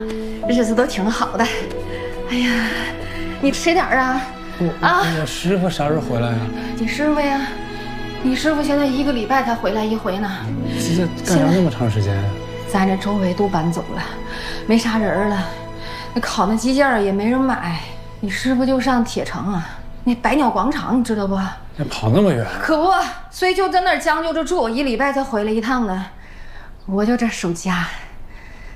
日子都挺好的。哎呀，你迟点啊！ 我师傅啥时候回来呀？ 你师傅呀，你师傅现在1个礼拜才回来一回呢。 这干啥那么长时间？ 咱这周围都搬走了，没啥人了。那烤那鸡架也没人买。你师傅就上铁城啊，那百鸟广场，你知道不？ 那跑那么远？ 可不，所以就在那儿将就着住，1礼拜才回来一趟呢。我就这守家。